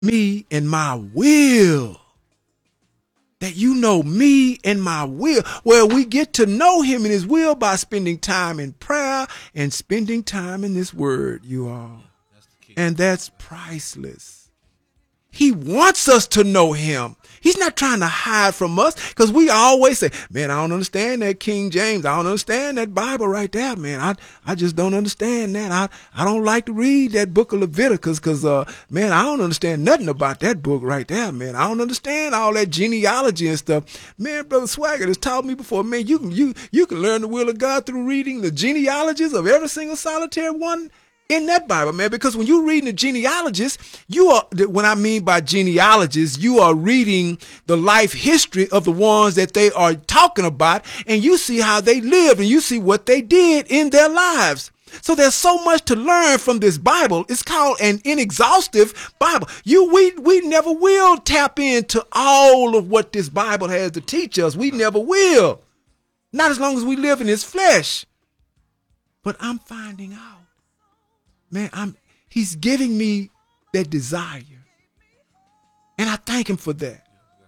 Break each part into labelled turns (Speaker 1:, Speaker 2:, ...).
Speaker 1: me and my will. That you know me and my will. Well, we get to know him and his will by spending time in prayer and spending time in this word, you all. And that's priceless. He wants us to know him. He's not trying to hide from us, because we always say, man, I don't understand that King James. I don't understand that Bible right there, man. I just don't understand that. I don't like to read that book of Leviticus because, man, I don't understand nothing about that book right there, man. I don't understand all that genealogy and stuff. Man, Brother Swagger has taught me before, man, you can learn the will of God through reading the genealogies of every single solitary one in that Bible, man, because when you're reading the genealogies, when I mean by genealogies, you are reading the life history of the ones that they are talking about, and you see how they lived and you see what they did in their lives. So there's so much to learn from this Bible. It's called an inexhaustive Bible. We never will tap into all of what this Bible has to teach us. We never will. Not as long as we live in this flesh. But I'm finding out. Man, he's giving me that desire. And I thank him for that.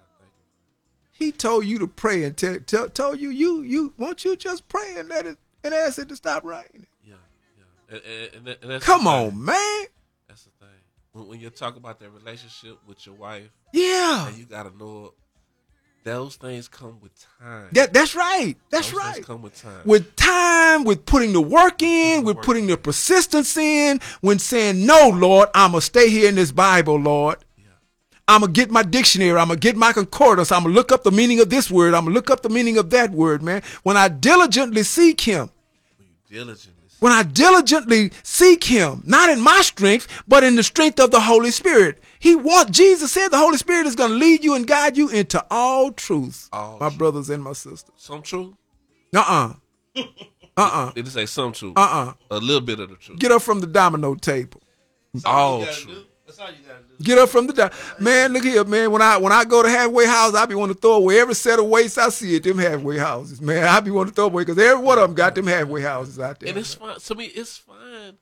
Speaker 1: He told you to pray and told you won't you just pray and let it and ask it to stop raining.
Speaker 2: Yeah. And that's
Speaker 1: come on, man.
Speaker 2: That's the thing. When you talk about that relationship with your wife,
Speaker 1: yeah,
Speaker 2: and you gotta know those things come with time.
Speaker 1: That's right. That's
Speaker 2: those
Speaker 1: right.
Speaker 2: Things come with time.
Speaker 1: With time, with putting the work in, with putting the persistence in, when saying, no, Lord, I'm going to stay here in this Bible, Lord. Yeah. I'm going to get my dictionary. I'm going to get my concordance. I'm going to look up the meaning of this word. I'm going to look up the meaning of that word, man. When I diligently seek him. When I diligently seek him, not in my strength, but in the strength of the Holy Spirit. Jesus said the Holy Spirit is going to lead you and guide you into all truth, my brothers and my sisters.
Speaker 2: Some truth?
Speaker 1: Did
Speaker 2: it say some truth? A little bit of the truth.
Speaker 1: Get up from the domino table.
Speaker 2: All truth.
Speaker 3: That's all you got to do.
Speaker 1: Get up from the man. Look here, man. When I go to halfway house, I be wanting to throw away every set of weights I see at them halfway houses, man. I be wanting to throw away because every one of them got them halfway houses out there.
Speaker 2: And it's fine. To me, it's fine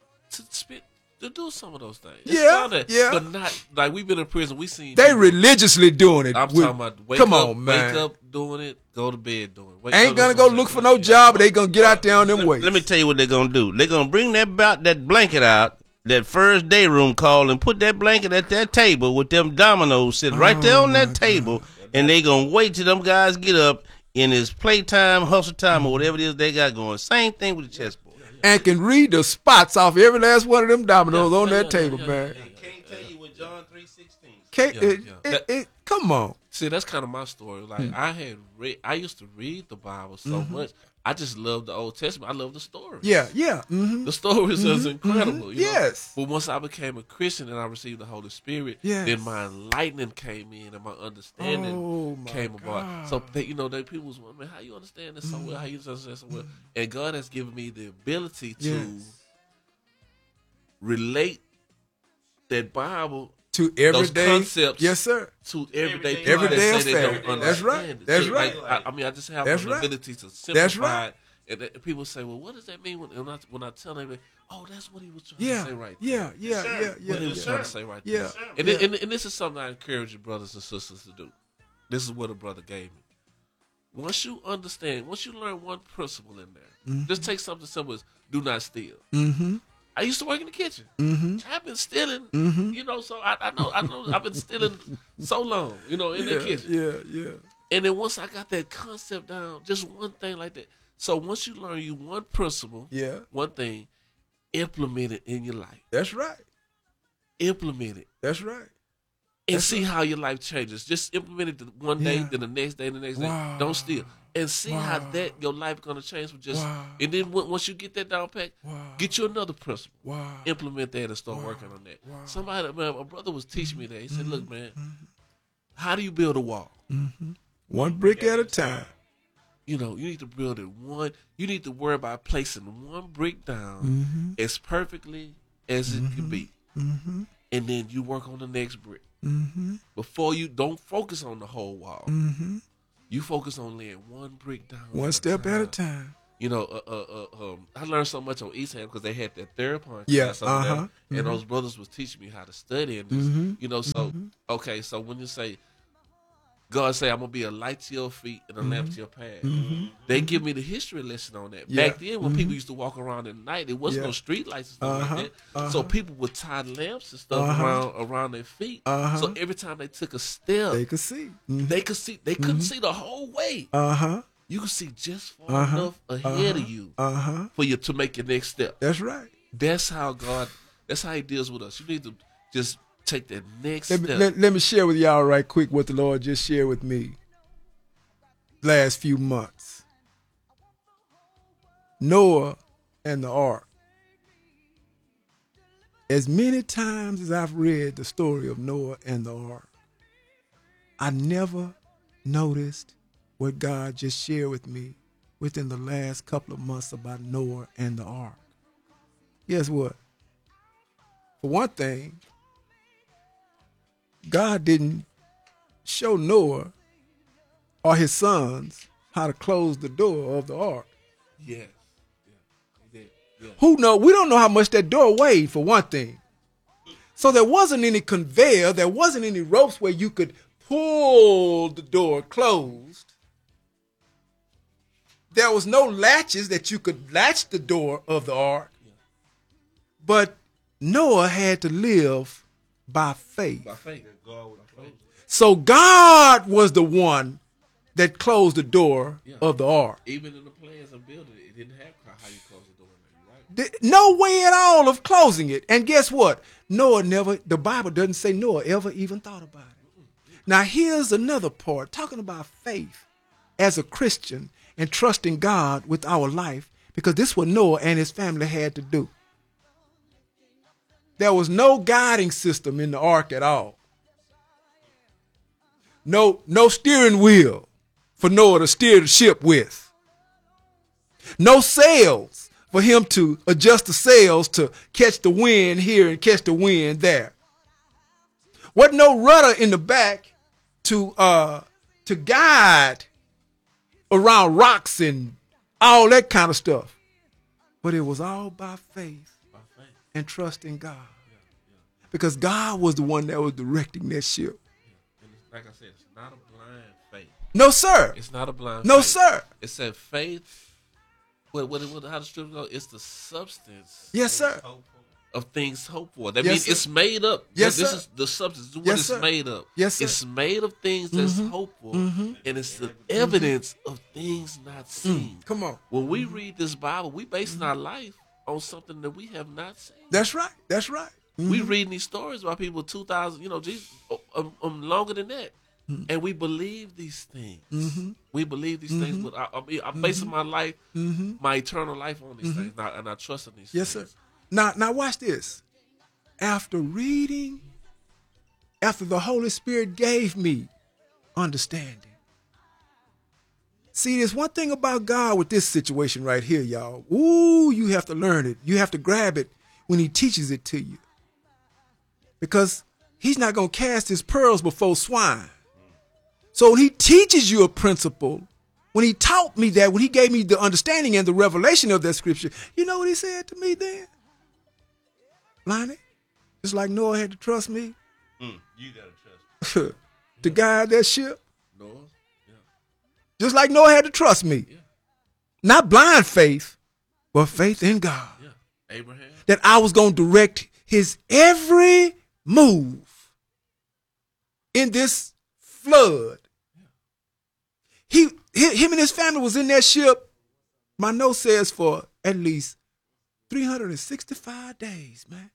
Speaker 2: to do some of those things.
Speaker 1: Yeah.
Speaker 2: But not like we've been in prison. We seen
Speaker 1: they religiously doing it.
Speaker 2: I'm talking about wake up doing it, go to bed doing it.
Speaker 1: Ain't gonna go look for no job, but they gonna get out there on them weights.
Speaker 3: Let me tell you what they're gonna do. They're gonna bring that blanket out, that first day room call, and put that blanket at that table with them dominoes sitting right there on that table, and they gonna wait till them guys get up in his playtime, hustle time, or whatever it is they got going. Same thing with the chessboard.
Speaker 1: And can read the spots off every last one of them dominoes on that table, man.
Speaker 3: Can't tell you what John 3:16.
Speaker 1: Come on.
Speaker 2: See, that's kind of my story. Like I used to read the Bible so much. I just love the Old Testament. I love the stories.
Speaker 1: Yeah. Mm-hmm.
Speaker 2: The stories is incredible. You know?
Speaker 1: Yes.
Speaker 2: But once I became a Christian and I received the Holy Spirit, then my enlightening came in and my understanding came about. So people was wondering, how you understand this so well? How you understand this so well? And God has given me the ability to relate that Bible
Speaker 1: to everyday
Speaker 2: concepts,
Speaker 1: yes, sir.
Speaker 2: To everyday
Speaker 1: affairs. That's right. That's right.
Speaker 2: I just have the ability to simplify it. And people say, "Well, what does that mean?" When I tell them, "Oh, that's what he was trying to say right there."
Speaker 1: Yeah.
Speaker 2: What he was trying to say right there. And this is something I encourage your brothers and sisters to do. This is what a brother gave me. Once you learn one principle in there, just take something simple as do not steal.
Speaker 1: Mm-hmm.
Speaker 2: I used to work in the kitchen.
Speaker 1: Mm-hmm.
Speaker 2: I've been stealing, so I know I've been stealing so long, in the kitchen.
Speaker 1: Yeah.
Speaker 2: And then once I got that concept down, just one thing like that. So once you learn one principle, one thing, implement it in your life.
Speaker 1: That's right.
Speaker 2: Implement it.
Speaker 1: That's right.
Speaker 2: And see how your life changes. Just implement it one day, then the next day, day. Don't steal. And see how your life gonna change from just. And then once you get that down pat, get you another principle. Implement that and start working on that. Somebody, man, my brother was teaching me that. He said, "Look, man, how do you build a wall?
Speaker 1: One brick at a time.
Speaker 2: You need to build it one. You need to worry about placing one brick down as perfectly as it can be, and then you work on the next brick. Before you don't focus on the whole wall." You focus on laying one brick down.
Speaker 1: One step at a time.
Speaker 2: I learned so much on East Ham because they had that therapy
Speaker 1: Yeah,
Speaker 2: class over there, and those brothers was teaching me how to study and this, so okay, so when you say God say I'm gonna be a light to your feet and a lamp to your path, they give me the history lesson on that.
Speaker 1: Yeah.
Speaker 2: Back then, when people used to walk around at night, there wasn't no street lights and stuff like that, so people would tie lamps and stuff around their feet. So every time they took a step,
Speaker 1: They could see.
Speaker 2: they could see. They couldn't see the whole way. You can see just far enough ahead of you for you to make your next step.
Speaker 1: That's right.
Speaker 2: That's how He deals with us. You need to just take that next step.
Speaker 1: Let me share with y'all right quick what the Lord just shared with me last few months. Noah and the ark. As many times as I've read the story of Noah and the ark, I never noticed what God just shared with me within the last couple of months about Noah and the ark. Guess what? For one thing, God didn't show Noah or his sons how to close the door of the ark.
Speaker 2: Yes. He did. Yeah.
Speaker 1: Who know? We don't know how much that door weighed, for one thing. So there wasn't any conveyor, there wasn't any ropes where you could pull the door closed. There was no latches that you could latch the door of the ark. But Noah had to live by faith.
Speaker 2: By faith.
Speaker 1: So God was the one that closed the door of the ark.
Speaker 2: Even in the plans of building it, it didn't have how you close the door. Right?
Speaker 1: No way at all of closing it. And guess what? The Bible doesn't say Noah ever even thought about it. Now here's another part, talking about faith as a Christian and trusting God with our life, because this is what Noah and his family had to do. There was no guiding system in the ark at all. No steering wheel for Noah to steer the ship with. No sails for him to adjust the sails to catch the wind here and catch the wind there. Wasn't no rudder in the back to guide around rocks and all that kind of stuff. But it was all by faith and trust in God. Because God was the one that was directing that ship.
Speaker 2: And like I said, it's not a blind faith.
Speaker 1: No, sir.
Speaker 2: It's not a blind
Speaker 1: No,
Speaker 2: faith.
Speaker 1: sir.
Speaker 2: It said faith. How the scripture go? It's the substance.
Speaker 1: Yes, sir.
Speaker 2: Of things hoped for. That
Speaker 1: Yes,
Speaker 2: means
Speaker 1: sir.
Speaker 2: it's made up.
Speaker 1: Yes,
Speaker 2: This
Speaker 1: sir.
Speaker 2: is the substance. What
Speaker 1: Yes,
Speaker 2: it's
Speaker 1: sir.
Speaker 2: made of.
Speaker 1: Yes, sir.
Speaker 2: It's made of things that's hopeful, and it's the evidence of things not seen.
Speaker 1: Come on.
Speaker 2: When we read this Bible, we basing our life on something that we have not seen.
Speaker 1: That's right. That's right.
Speaker 2: We reading these stories about people 2,000, Jesus, longer than that. And we believe these things. We believe these things. But I'm basing my life, my eternal life on these things. And I trust in these things.
Speaker 1: Yes, sir. Now watch this. After reading, after the Holy Spirit gave me understanding. See, there's one thing about God with this situation right here, y'all. Ooh, you have to learn it. You have to grab it when he teaches it to you. Because he's not going to cast his pearls before swine. So when he teaches you a principle, when he taught me that, when he gave me the understanding and the revelation of that scripture, you know what he said to me then? Lonnie, just like Noah had to trust me.
Speaker 3: You got to trust
Speaker 1: To guide that ship.
Speaker 2: Noah? Yeah.
Speaker 1: Just like Noah had to trust me.
Speaker 2: Yeah.
Speaker 1: Not blind faith, but faith in God.
Speaker 2: Yeah. Abraham.
Speaker 1: That I was going to direct his every move in this flood. Him and his family was in that ship, my note says, for at least 365 days, man.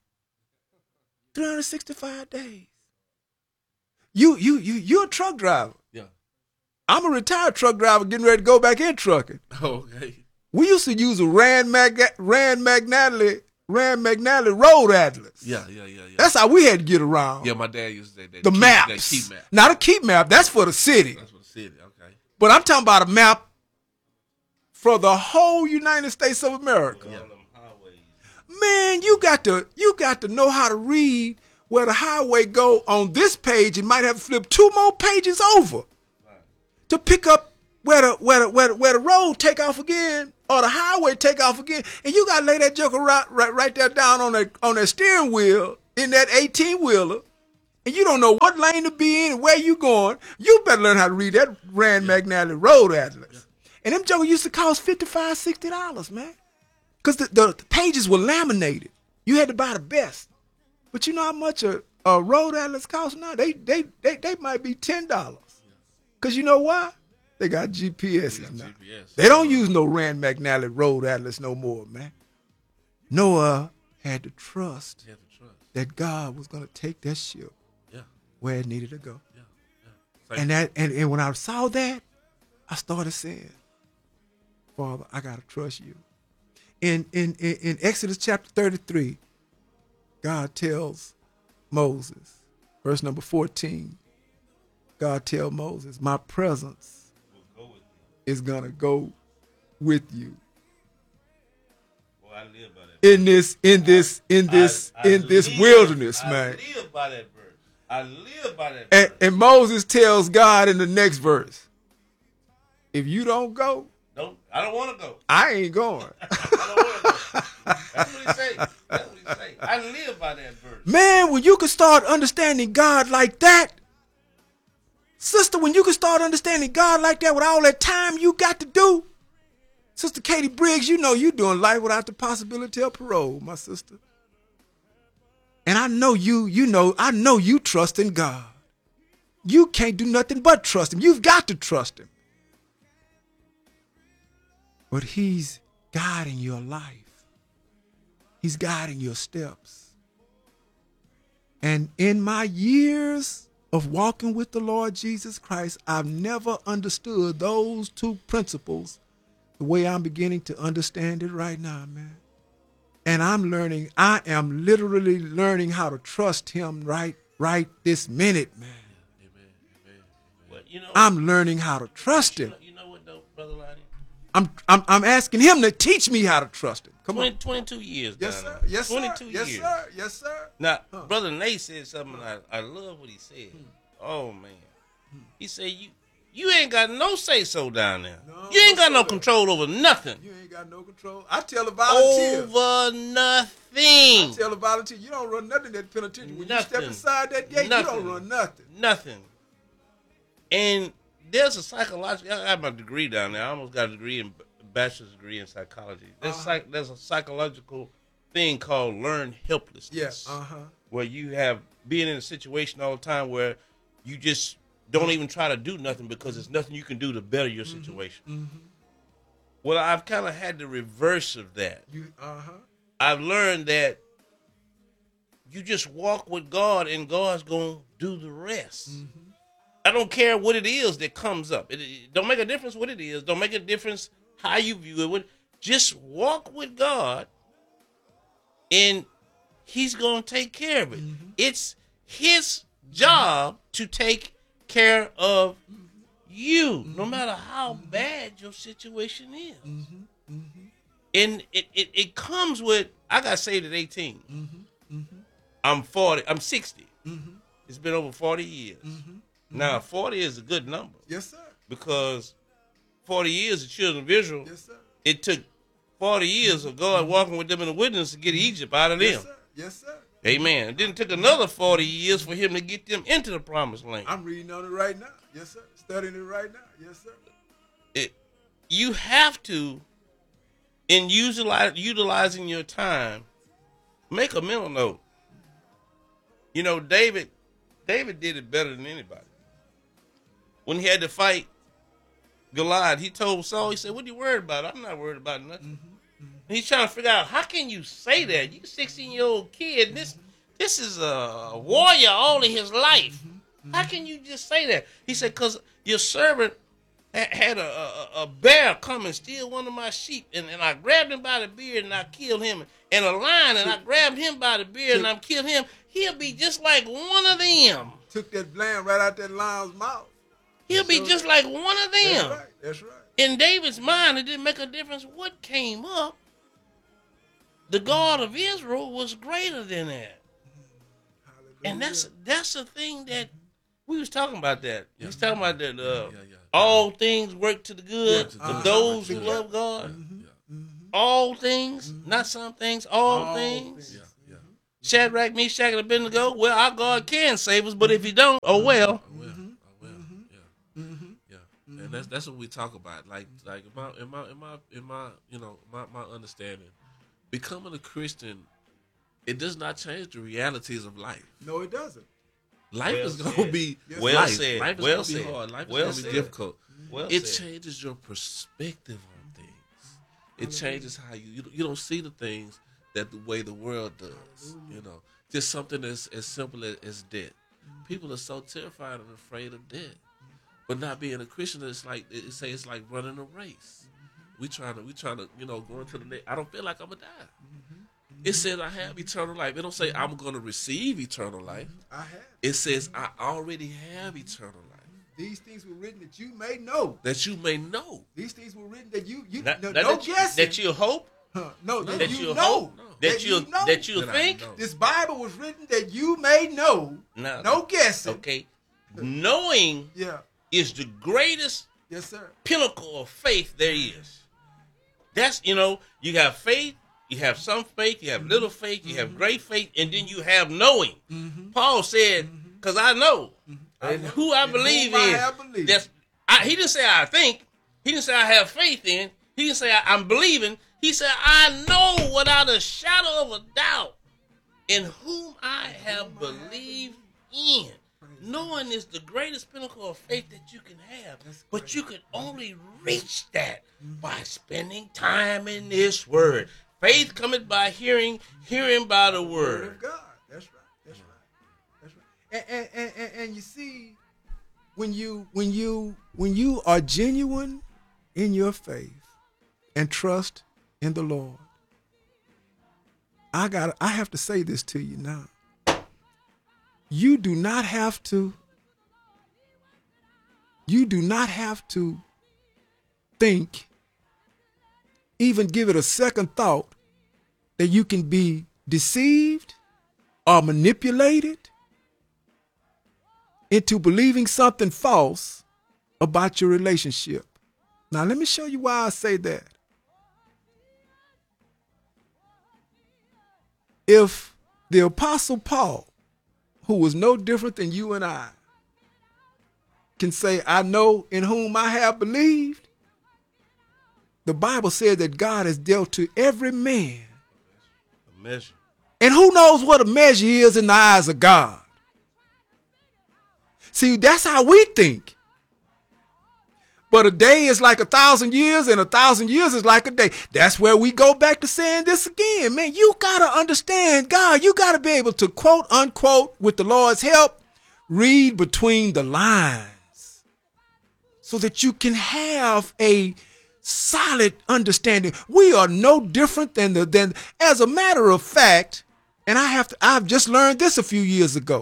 Speaker 1: 365 days. You're a truck driver.
Speaker 2: Yeah.
Speaker 1: I'm a retired truck driver getting ready to go back in trucking.
Speaker 2: Okay.
Speaker 1: We used to use a Rand McNally Road Atlas.
Speaker 2: Yeah.
Speaker 1: That's how we had to get around.
Speaker 2: Yeah, my dad used that.
Speaker 1: The maps.
Speaker 2: That key map.
Speaker 1: Not a key map. That's for the city.
Speaker 2: That's for the city. Okay.
Speaker 1: But I'm talking about a map for the whole United States of America.
Speaker 3: Yeah.
Speaker 1: Man, you got to know how to read where the highway go on this page. You might have to flip 2 more pages over to pick up where the road take off again or the highway take off again, and you got to lay that joker right there down on that steering wheel in that 18-wheeler, and you don't know what lane to be in and where you going. You better learn how to read that Rand McNally Road Atlas. Yeah. And them jokers used to cost $55, $60, man, because the pages were laminated. You had to buy the best. But you know how much a Road Atlas costs now? They might be $10. Because you know why? They got GPSs now. GPS. They don't use no Rand McNally Road Atlas no more, man. Noah had to trust that God was going to take that ship where it needed to go. And when I saw that, I started saying, Father, I got to trust you. In Exodus chapter 33, God tells Moses, verse number 14, God tells Moses, my presence is going to go with you.
Speaker 3: Boy, I live by that
Speaker 1: in this wilderness, man.
Speaker 3: I live by that verse. I live by that verse.
Speaker 1: And Moses tells God in the next verse, if you don't go,
Speaker 3: I don't want to go.
Speaker 1: I ain't going.
Speaker 3: I don't want to go. That's what he say. That's what he say. I live by that verse.
Speaker 1: Man, when you can start understanding God like that, sister, when you can start understanding God like that with all that time you got to do, Sister Katie Briggs, you know you doing life without the possibility of parole, my sister. And I know I know you trust in God. You can't do nothing but trust him. You've got to trust him. But he's guiding your life. He's guiding your steps. And in my years of walking with the Lord Jesus Christ, I've never understood those two principles the way I'm beginning to understand it right now, man. And I am literally learning how to trust him right this minute, man.
Speaker 3: Amen. Well,
Speaker 1: I'm learning how to trust him.
Speaker 3: You know what though, Brother Lonnie?
Speaker 1: I'm asking him to teach me how to trust him. Come on.
Speaker 3: 22 years.
Speaker 1: Yes, sir. Yes,
Speaker 3: 22
Speaker 1: sir.
Speaker 3: years.
Speaker 1: Yes, sir. Yes, sir.
Speaker 3: Now, Brother Nate said something. I love what he said. Oh man, he said you ain't got no say so down there. No, you ain't got no control over nothing.
Speaker 1: You ain't got no control. I tell the volunteer.
Speaker 3: Over nothing.
Speaker 1: I tell the volunteer, you don't run nothing at the penitentiary. When you step inside that gate, you don't run nothing.
Speaker 3: Nothing. And there's a psychological. I have my degree down there. I almost got a bachelor's degree in psychology. There's a psychological thing called learned helplessness.
Speaker 1: Yes.
Speaker 3: Where you have been in a situation all the time where you just don't even try to do nothing because there's nothing you can do to better your situation. Mm-hmm. Well, I've kind of had the reverse of that. I've learned that you just walk with God and God's going to do the rest. Mm-hmm. I don't care what it is that comes up. It don't make a difference what it is. Don't make a difference how you view it. Just walk with God and he's going to take care of it. Mm-hmm. It's his job to take care of you, no matter how bad your situation is. And it comes with, I got saved at 18. I'm 40, I'm 60. It's been over 40 years. Now, 40 is a good number.
Speaker 1: Yes, sir.
Speaker 3: Because 40 years of children of Israel,
Speaker 1: yes, sir.
Speaker 3: It took 40 years of God walking with them in the wilderness to get Egypt out of them.
Speaker 1: Yes, sir. Yes, sir.
Speaker 3: Amen. It didn't take another 40 years for him to get them into the promised land.
Speaker 1: I'm reading on it right now. Yes, sir. Studying it right now. Yes, sir.
Speaker 3: You have to, in utilizing your time, make a mental note. You know, David did it better than anybody. When he had to fight Goliath, he told Saul, he said, what are you worried about? I'm not worried about nothing. And he's trying to figure out, how can you say that? You 16-year-old kid, this is a warrior all in his life. How can you just say that? He said, because your servant had a bear come and steal one of my sheep, and I grabbed him by the beard and I killed him. And a lion, and I grabbed him by the beard and I killed him. He'll be just like one of them.
Speaker 1: Took that blame right out that lion's mouth.
Speaker 3: He'll be just like one of them.
Speaker 1: That's right. That's right.
Speaker 3: In David's mind, it didn't make a difference what came up. The God of Israel was greater than that. And that's the thing that we was talking about that. Yeah. He's talking about that all things work to the good of those who love God. all things, not some things, all things. Shadrach, Meshach, and Abednego. Well, our God can save us, but if He don't, oh well.
Speaker 2: And that's what we talk about. Like in my my understanding, becoming a Christian, it does not change the realities of life.
Speaker 1: No, it doesn't.
Speaker 2: Life is gonna be
Speaker 3: well
Speaker 2: life.
Speaker 3: said.
Speaker 2: Life is
Speaker 3: Well
Speaker 2: gonna be
Speaker 3: said.
Speaker 2: hard. Life is
Speaker 3: Well
Speaker 2: gonna be
Speaker 3: said.
Speaker 2: difficult.
Speaker 3: Well
Speaker 2: It
Speaker 3: said.
Speaker 2: changes your perspective on things. It changes how you don't see the things that the way the world does. You know, just something as simple as death. People are so terrified and afraid of death. But not being a Christian, it's like it's like running a race. We trying to go into the next. I don't feel like I'm gonna die. It says I have eternal life. It don't say I'm gonna receive eternal life.
Speaker 1: I have.
Speaker 2: It says I already have eternal life.
Speaker 1: These things were written that you may know.
Speaker 2: That you may know.
Speaker 1: These things were written that you no
Speaker 3: that
Speaker 1: guessing.
Speaker 3: That you hope.
Speaker 1: No,
Speaker 3: That
Speaker 1: you
Speaker 3: you
Speaker 1: know.
Speaker 3: hope.
Speaker 2: No.
Speaker 3: That you
Speaker 1: know.
Speaker 3: that you
Speaker 2: That I
Speaker 3: think.
Speaker 2: know.
Speaker 1: This Bible was written that you may know. No guessing.
Speaker 3: Okay. Knowing
Speaker 1: Yeah.
Speaker 3: is the greatest
Speaker 1: Yes, sir.
Speaker 3: pinnacle of faith there is. That's, you have faith, you have some faith, you have little faith, you have great faith, and then you have knowing. Paul said, because I know, and who I believe
Speaker 1: whom I
Speaker 3: in.
Speaker 1: have believed.
Speaker 3: He didn't say I think. He didn't say I have faith in. He didn't say I'm believing. He said I know without a shadow of a doubt in whom I have believed in. Knowing is the greatest pinnacle of faith that you can have. But you can only reach that by spending time in this word. Faith cometh by hearing, hearing by the
Speaker 1: Word
Speaker 3: word.
Speaker 1: of God. That's right. That's right. And you see, when you are genuine in your faith and trust in the Lord, I have to say this to you now. You do not have to think, even give it a second thought, that you can be deceived or manipulated into believing something false about your relationship. Now, let me show you why I say that. If the Apostle Paul, who was no different than you and I, can say, I know in whom I have believed, the Bible says that God has dealt to every man.
Speaker 3: A measure.
Speaker 1: And who knows what a measure is in the eyes of God? See, that's how we think. But a day is like 1,000 years, and 1,000 years is like a day. That's where we go back to saying this again. Man, you got to understand God. You got to be able to, quote, unquote, with the Lord's help, read between the lines so that you can have a solid understanding. We are no different than as a matter of fact, and I've just learned this a few years ago.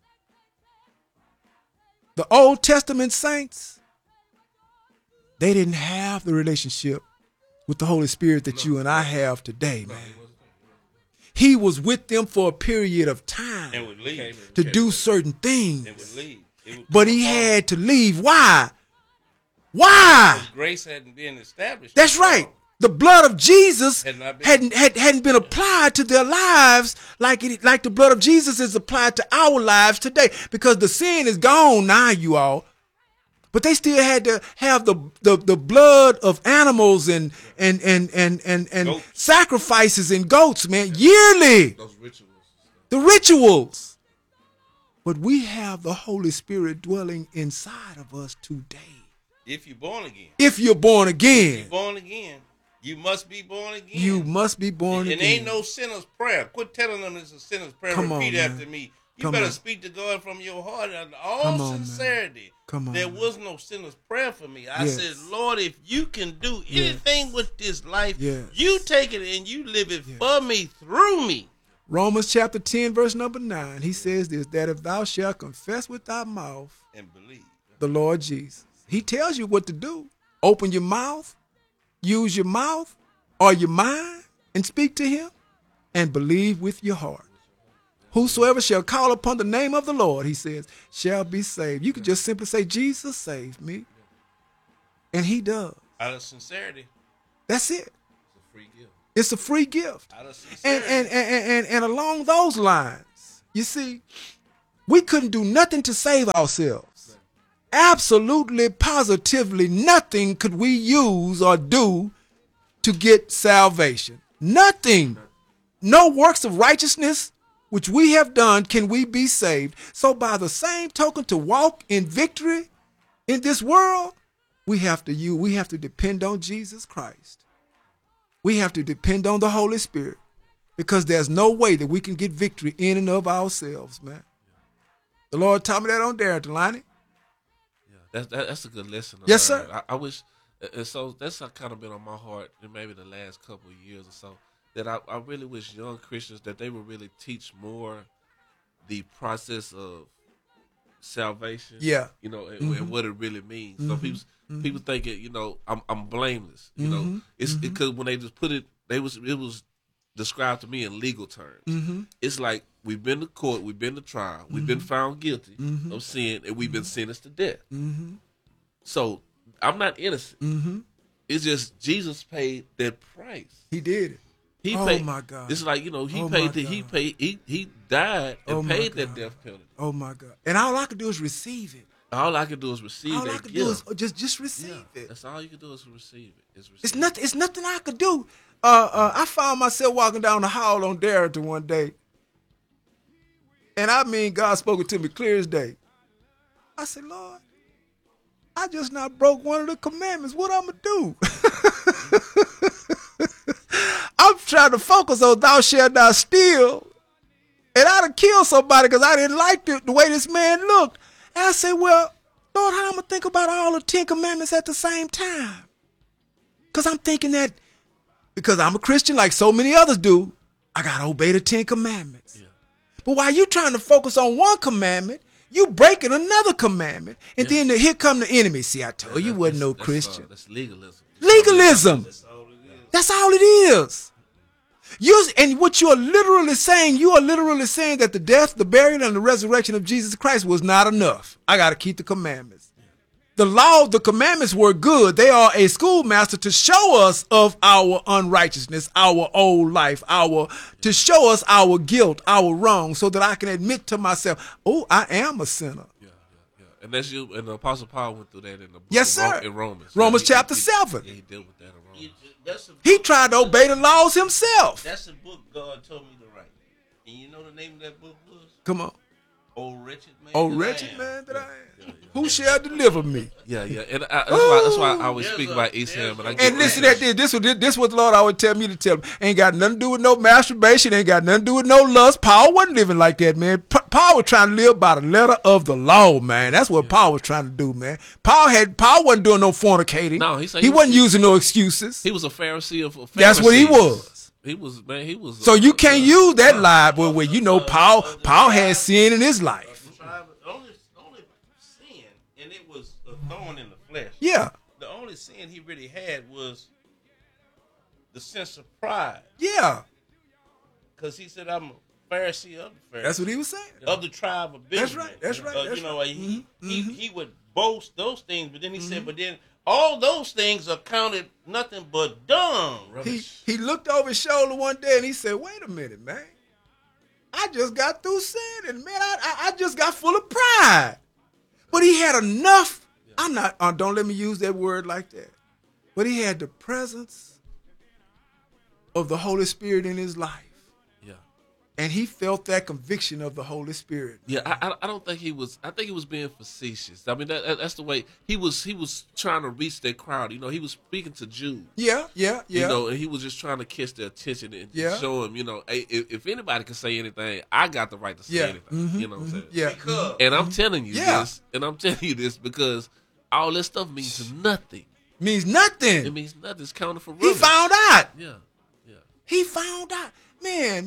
Speaker 1: The Old Testament saints, they didn't have the relationship with the Holy Spirit that you and I have today, man. He was with them for a period of time
Speaker 3: And would leave.
Speaker 1: to do certain
Speaker 3: And would
Speaker 1: things.
Speaker 3: leave.
Speaker 1: But he had to leave. Why? Why?
Speaker 3: His grace hadn't been established.
Speaker 1: That's right. The blood of Jesus
Speaker 3: Had not been-
Speaker 1: hadn't been applied to their lives like the blood of Jesus is applied to our lives today, because the sin is gone now, you all. But they still had to have the blood of animals and
Speaker 3: Goats.
Speaker 1: sacrifices and goats, man, yearly.
Speaker 2: Those rituals.
Speaker 1: The rituals. But we have the Holy Spirit dwelling inside of us today.
Speaker 3: If you're born again.
Speaker 1: If you're born again,
Speaker 3: Born again. You must be born again.
Speaker 1: you must be born
Speaker 3: And
Speaker 1: again.
Speaker 3: ain't no sinner's prayer. Quit telling them it's a sinner's prayer.
Speaker 1: Come on,
Speaker 3: Repeat
Speaker 1: man.
Speaker 3: after me. You
Speaker 1: Come
Speaker 3: better
Speaker 1: on.
Speaker 3: speak to God from your heart in
Speaker 1: Come
Speaker 3: all
Speaker 1: on, man.
Speaker 3: sincerity.
Speaker 1: Come on,
Speaker 3: There
Speaker 1: man.
Speaker 3: was no sinner's prayer for me. I
Speaker 1: Yes.
Speaker 3: said, Lord, if you can do
Speaker 1: Yes.
Speaker 3: anything with this life,
Speaker 1: Yes.
Speaker 3: you take it and you live it for me, through me.
Speaker 1: Romans chapter 10, verse number 9, he says this, that if thou shalt confess with thy mouth
Speaker 3: And believe.
Speaker 1: the Lord Jesus. He tells you what to do. Open your mouth, use your mouth or your mind, and speak to him, and believe with your heart. Whosoever shall call upon the name of the Lord, he says, shall be saved. You can just simply say, Jesus saved me. And he does.
Speaker 3: Out of sincerity.
Speaker 1: That's it.
Speaker 2: free gift.
Speaker 1: It's a free gift.
Speaker 3: Out of
Speaker 1: And along those lines, you see, we couldn't do nothing to save ourselves. Absolutely, positively, nothing could we use or do to get salvation. Nothing. No works of righteousness which we have done can we be saved. So by the same token, to walk in victory in this world, we have to depend on Jesus Christ. We have to depend on the Holy Spirit, because there's no way that we can get victory in and of ourselves, man. The Lord taught me that on Darrington, Lonnie.
Speaker 2: Yeah, that's a good lesson.
Speaker 1: Yes, sir.
Speaker 2: I wish, and so that's kind of been on my heart in maybe the last couple of years or so, that I really wish young Christians that they would really teach more the process of salvation.
Speaker 1: Yeah.
Speaker 2: You know, and what it really means. So people think it, you know, I'm blameless. You know, it's because when they just put it, it was described to me in legal terms. It's like we've been to court, we've been to trial, we've been found guilty of sin, and we've been sentenced to death. So I'm not innocent. It's just Jesus paid that price.
Speaker 1: He did it.
Speaker 2: He paid. My God! It's like, you know, he died and paid that death penalty.
Speaker 1: Oh my God! And all I could do is receive it.
Speaker 2: All I could do is receive it.
Speaker 1: All I could do is just receive it.
Speaker 2: That's all you can do is receive it.
Speaker 1: It's nothing I could do. I found myself walking down the hall on Darrington one day, and I mean, God spoke to me clear as day. I said, Lord, I just not broke one of the commandments. What I'm gonna do? I'm trying to focus on thou shalt not steal, and I'd have killed somebody because I didn't like the way this man looked. And I said, well, Lord, how am I gonna think about all the 10 commandments at the same time? Because I'm thinking that because I'm a Christian like so many others do, I gotta obey the 10 commandments. Yeah. But while you trying to focus on one commandment, you breaking another commandment, and then here come the enemy. See, I told you wasn't no Christian.
Speaker 2: That's legalism.
Speaker 1: Legalism. That's all it is. And what you are literally saying that the death, the burial, and the resurrection of Jesus Christ was not enough. I got to keep the commandments. The law, the commandments were good. They are a schoolmaster to show us of our unrighteousness, our old life, to show us our guilt, our wrong, so that I can admit to myself, oh, I am a sinner.
Speaker 2: Yeah. And that's you. And the Apostle Paul went through that in the book
Speaker 1: yes, sir.
Speaker 2: In Romans.
Speaker 1: Romans chapter 7.
Speaker 2: He dealt with that in Romans.
Speaker 1: He tried to obey the laws himself.
Speaker 3: That's the book God told me to write. And you know the name of that book was?
Speaker 1: Come on.
Speaker 3: Oh, wretched man.
Speaker 1: Oh, wretched man that I am. Who shall deliver me?
Speaker 2: Yeah. And that's why I always speak about Isham.
Speaker 1: And listen at this. This what the Lord always tell me to tell him. Ain't got nothing to do with no masturbation. Ain't got nothing to do with no lust. Paul wasn't living like that, man. Paul was trying to live by the letter of the law, man. That's what Paul was trying to do, man. Paul wasn't doing no fornicating.
Speaker 2: No,
Speaker 1: he wasn't using no excuses.
Speaker 2: He was a Pharisee of Pharisees.
Speaker 1: That's what he was.
Speaker 2: He was.
Speaker 1: So you can't use that lie, boy. Where you know Paul had sin in his life.
Speaker 3: Only sin, and it was a thorn in the flesh.
Speaker 1: Yeah.
Speaker 3: The only sin he really had was the sense of pride.
Speaker 1: Yeah.
Speaker 3: Because he said, I'm a Pharisee of the Pharisees.
Speaker 1: That's what he was saying.
Speaker 3: Of the tribe of Benjamin.
Speaker 1: That's right.
Speaker 3: You know, he would boast those things, but then he said, but then all those things are counted nothing but dung.
Speaker 1: He looked over his shoulder one day and he said, wait a minute, man. I just got through sin, and man, I just got full of pride. But he had enough. Don't let me use that word like that. But he had the presence of the Holy Spirit in his life.
Speaker 2: Yeah.
Speaker 1: And he felt that conviction of the Holy Spirit.
Speaker 2: Yeah, I don't think he was. I think he was being facetious. I mean, that's the way he was trying to reach that crowd. You know, he was speaking to Jews.
Speaker 1: Yeah. You
Speaker 2: know, and he was just trying to catch their attention and show them, you know, hey, if anybody can say anything, I got the right to say anything. You know what I'm saying?
Speaker 1: Yeah.
Speaker 2: And I'm telling you this, because all this stuff means nothing.
Speaker 1: Means nothing.
Speaker 2: It means nothing. It's counted for rubbish.
Speaker 1: He found out.
Speaker 2: Yeah.
Speaker 1: He found out. Man,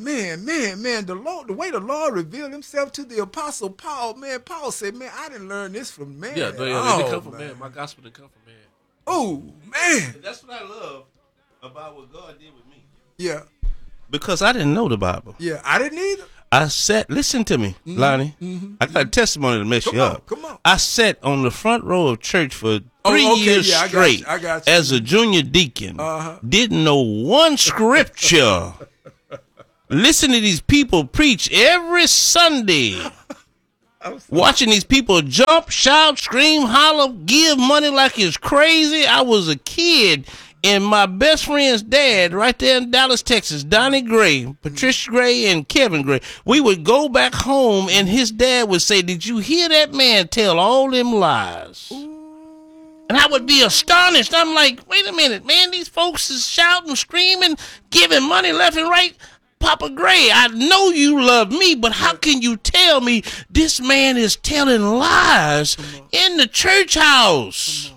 Speaker 1: the way the Lord revealed himself to the Apostle Paul, man, Paul said, man, I didn't learn this from man.
Speaker 2: Yeah, it didn't come from man. My gospel didn't come from man.
Speaker 1: Oh, man.
Speaker 3: That's what I love about what God did with me.
Speaker 1: Yeah.
Speaker 3: Because I didn't know the Bible.
Speaker 1: Yeah, I didn't either.
Speaker 3: I sat, listen to me, Lonnie. I got a testimony to mess you up.
Speaker 1: Come on.
Speaker 3: I sat on the front row of church for 3 years straight
Speaker 1: I got you.
Speaker 3: as a junior deacon. Didn't know one scripture. Listen to these people preach every Sunday. Watching these people jump, shout, scream, holler, give money like it's crazy. I was a kid. And my best friend's dad, right there in Dallas, Texas, Donnie Gray, Patricia Gray, and Kevin Gray, we would go back home, and his dad would say, "Did you hear that man tell all them lies?" And I would be astonished. I'm like, wait a minute, man, these folks is shouting, screaming, giving money left and right. Papa Gray, I know you love me, but how can you tell me this man is telling lies in the church house?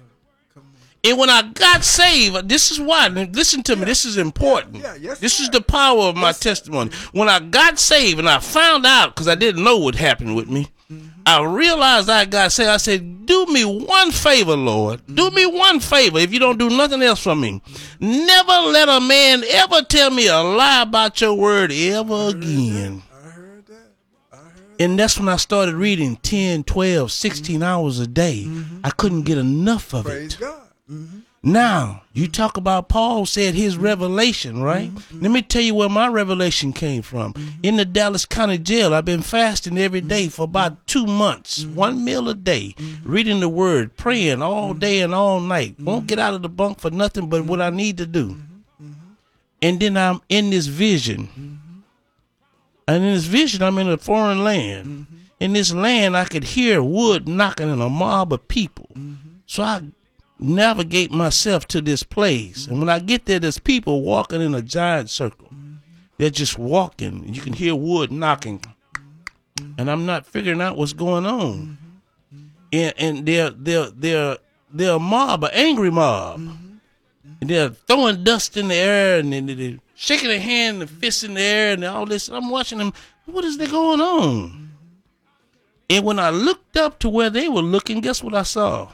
Speaker 3: And when I got saved, this is why. Listen to me. This is important. This is the power of my testimony. When I got saved and I found out, because I didn't know what happened with me, I realized I got saved. I said, do me one favor, Lord. Do me one favor if you don't do nothing else for me. Never let a man ever tell me a lie about your word ever again.
Speaker 1: I heard that.
Speaker 3: And that's when I started reading 10, 12, 16 hours a day. I couldn't get enough of it.
Speaker 1: Praise God.
Speaker 3: Now, you talk about Paul said his revelation, right? Let me tell you where my revelation came from. In the Dallas County Jail, I've been fasting every day for about 2 months, 1 meal a day, reading the word, praying all day and all night. Won't get out of the bunk for nothing but what I need to do. And then I'm in this vision. And in this vision, I'm in a foreign land. In this land, I could hear wood knocking and a mob of people. So I navigate myself to this place, and when I get there, there's people walking in a giant circle. They're just walking. You can hear wood knocking, and I'm not figuring out what's going on. And they're a mob, an angry mob. And they're throwing dust in the air, and they're shaking their hand and fists in the air, and all this. I'm watching them. What is going on? And when I looked up to where they were looking, guess what I saw?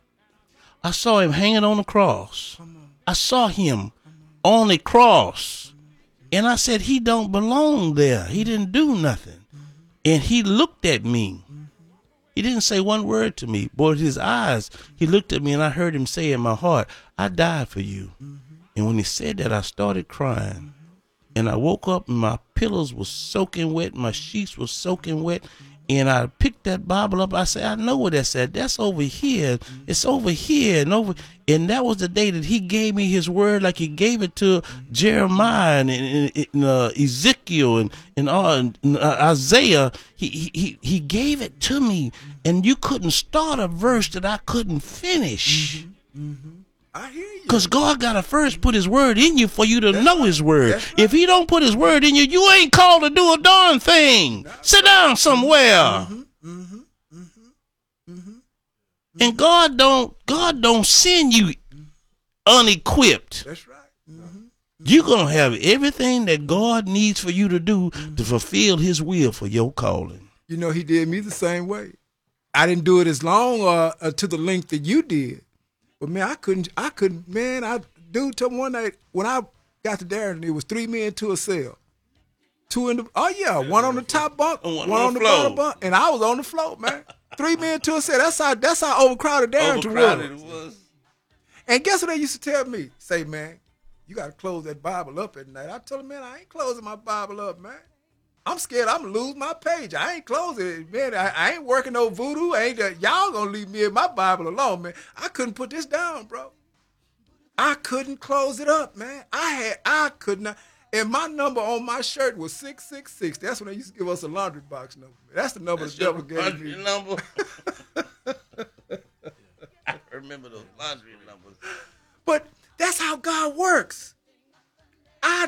Speaker 3: I saw him hanging on the cross. I saw him on the cross. And I said, he don't belong there. He didn't do nothing. And he looked at me. He didn't say one word to me. But with his eyes, he looked at me, and I heard him say in my heart, I died for you. And when he said that, I started crying. And I woke up, and my pillows were soaking wet. My sheets were soaking wet. And I picked that Bible up. I said, I know what that's at. That's over here. It's over here and over. And that was the day that he gave me his word, like he gave it to Jeremiah and Ezekiel and Isaiah. He gave it to me, and you couldn't start a verse that I couldn't finish.
Speaker 1: I hear you.
Speaker 3: Because God got to first put his word in you for you to know his word. Right. If he don't put his word in you, you ain't called to do a darn thing. Sit down somewhere. And God don't send you unequipped.
Speaker 1: That's right.
Speaker 3: You're going to have everything that God needs for you to do to fulfill his will for your calling.
Speaker 1: You know, he did me the same way. I didn't do it as long or to the length that you did. But man, I couldn't, man, dude told me one night when I got to Darren, it was 3 men to a cell. 2 in the, one on the top bunk, one on the bottom bunk, and I was on the floor, man. 3 men to a cell. That's how overcrowded Darren was. And guess what they used to tell me? Say, man, you got to close that Bible up at night. I told him, man, I ain't closing my Bible up, man. I'm scared I'm going to lose my page. I ain't closing it, man. I ain't working no voodoo. Y'all going to leave me and my Bible alone, man. I couldn't put this down, bro. I couldn't close it up, man. I could not. And my number on my shirt was 666. That's when they used to give us a laundry box number. That's the number the devil gave me.
Speaker 3: Number. I remember those laundry numbers.
Speaker 1: But that's how God works. I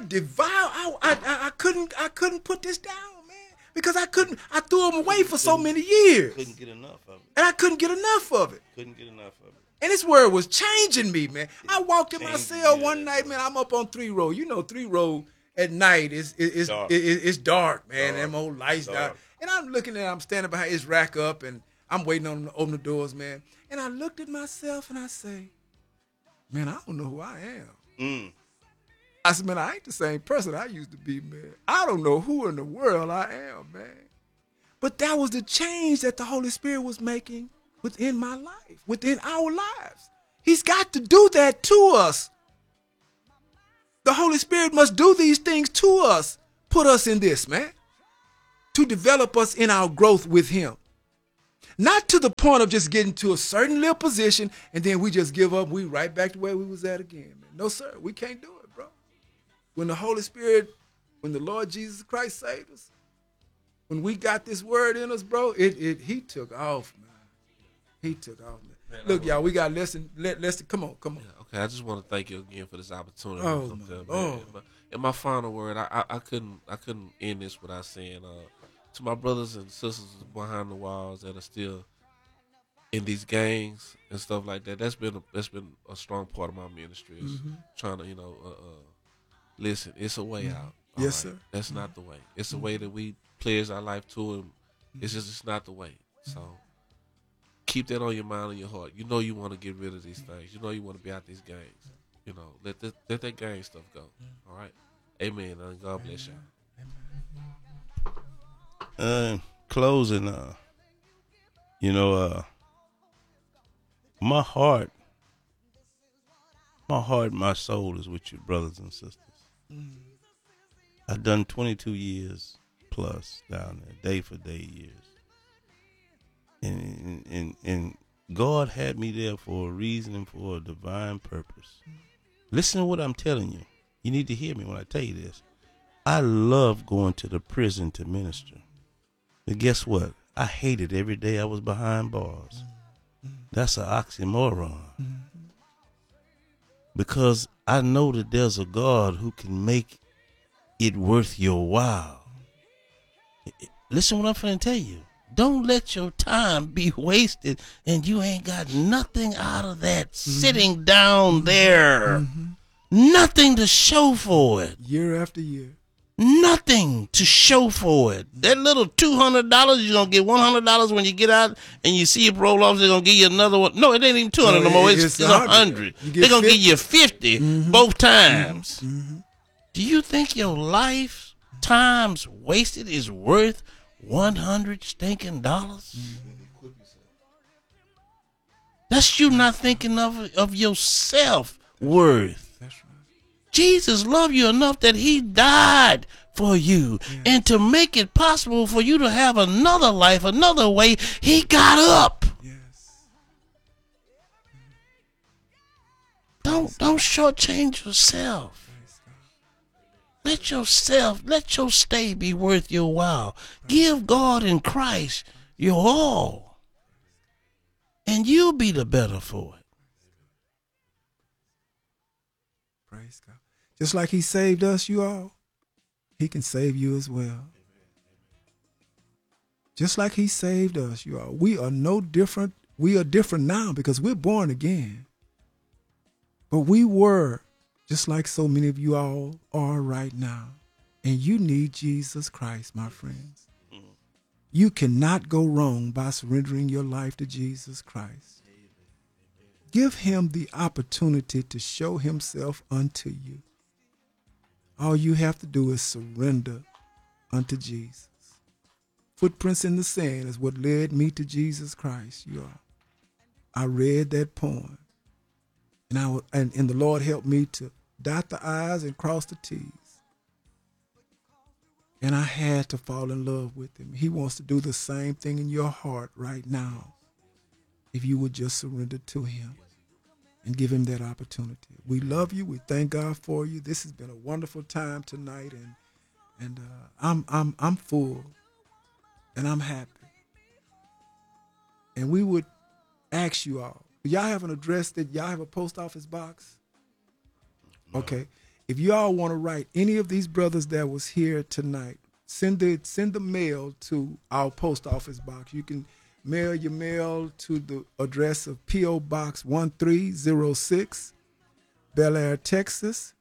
Speaker 1: couldn't put this down, man, because I threw them away for so many years.
Speaker 3: Couldn't get enough of it.
Speaker 1: And I couldn't get enough of it.
Speaker 3: Couldn't get enough of it.
Speaker 1: And this word was changing me, man. I walked in my cell one night, man. I'm up on 3 Road. You know, 3 Road at night is dark. It's dark, man. Them old lights dark. And I'm looking at, I'm standing behind his rack up, and I'm waiting on him to open the doors, man. And I looked at myself and I say, man, I don't know who I am. I said, man, I ain't the same person I used to be, man. I don't know who in the world I am, man. But that was the change that the Holy Spirit was making within my life, within our lives. He's got to do that to us. The Holy Spirit must do these things to us, put us in this, man, to develop us in our growth with him. Not to the point of just getting to a certain little position and then we just give up. We right back to where we was at again, man. No, sir, we can't do it, bro. When the Holy Spirit, when the Lord Jesus Christ saved us, when we got this word in us, bro, he took off, man. He took off, man. Look, y'all, we got lesson. Come on.
Speaker 2: Yeah, okay, I just want to thank you again for this opportunity.
Speaker 1: Oh,
Speaker 2: and my final word, I couldn't end this without saying, to my brothers and sisters behind the walls that are still in these gangs and stuff like that, that's been a strong part of my ministry. Is trying to listen. It's a way out.
Speaker 1: Yes, sir.
Speaker 2: That's not the way. It's a way that we pledge our life to, and it's not the way. So keep that on your mind and your heart. You know you want to get rid of these things. You know you want to be out these gangs. You know, let that gang stuff go. All right. Amen. And God bless you.
Speaker 3: Closing, my heart, my soul is with you, brothers and sisters. I've done 22 years plus down there, day for day years. And God had me there for a reason and for a divine purpose. Listen to what I'm telling you. You need to hear me when I tell you this. I love going to the prison to minister. But guess what? I hated every day I was behind bars. That's an oxymoron. Because I know that there's a God who can make it worth your while. Listen what I'm finna tell you. Don't let your time be wasted and you ain't got nothing out of that sitting down there. Nothing to show for it.
Speaker 1: Year after year.
Speaker 3: Nothing to show for it. That little $200, you're going to get $100 when you get out and you see it roll off, they're going to give you another one. No, it ain't even 200 no more. It's 100. They're going to give you 50 both times. Do you think your life times wasted is worth 100 stinking dollars? That's you not thinking of your self-worth. Jesus loved you enough that he died for you. Yes. And to make it possible for you to have another life, another way, he got up.
Speaker 1: Yes.
Speaker 3: Don't shortchange yourself. Let your stay be worth your while. Give God and Christ your all. And you'll be the better for it.
Speaker 1: Praise God. Just like he saved us, you all, he can save you as well. Just like he saved us, you all. We are no different. We are different now because we're born again. But we were, just like so many of you all are right now. And you need Jesus Christ, my friends. You cannot go wrong by surrendering your life to Jesus Christ. Give him the opportunity to show himself unto you. All you have to do is surrender unto Jesus. Footprints in the sand is what led me to Jesus Christ, you all. I read that poem, and the Lord helped me to dot the I's and cross the T's. And I had to fall in love with him. He wants to do the same thing in your heart right now if you would just surrender to him and give him that opportunity. We love you. We thank God for you. This has been a wonderful time tonight, and I'm full, and I'm happy. And we would ask you all, do y'all have an address that y'all have a post office box? No. Okay. If you all want to write any of these brothers that was here tonight, send the mail to our post office box. You can mail your mail to the address of P.O. Box 1306, Bel Air, Texas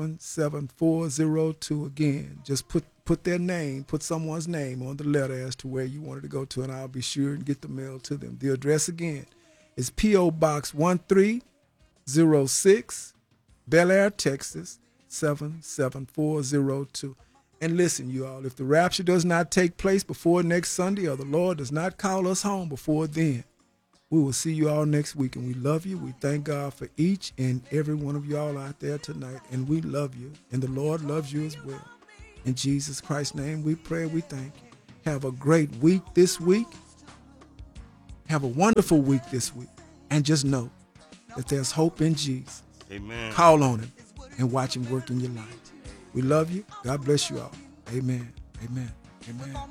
Speaker 1: 77402. Again, just put their name, put someone's name on the letter as to where you wanted to go to, and I'll be sure and get the mail to them. The address again is P.O. Box 1306, Bel Air, Texas 877-402. And listen, you all, if the rapture does not take place before next Sunday, or the Lord does not call us home before then, we will see you all next week. And we love you. We thank God for each and every one of y'all out there tonight. And we love you. And the Lord loves you as well. In Jesus Christ's name we pray, we thank you. Have a great week this week. Have a wonderful week this week. And just know that there's hope in Jesus.
Speaker 3: Amen.
Speaker 1: Call on him and watch him work in your life. We love you. God bless you all. Amen. Amen. Amen.